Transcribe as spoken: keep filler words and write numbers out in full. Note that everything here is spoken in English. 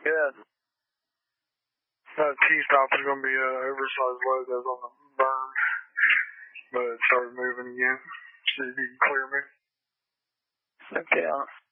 Good. That T-stop is going to be an oversized load that's on the burn, but it started moving again. See if you can clear me. Okay.